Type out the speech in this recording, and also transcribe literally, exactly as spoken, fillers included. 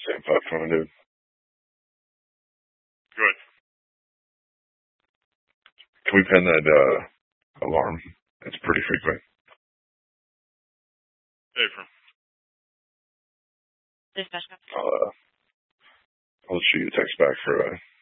Same five phone, dude. Good. Can we pin that uh, alarm? It's pretty frequent. April. Dispatch. I'll, uh, I'll shoot you a text back for uh,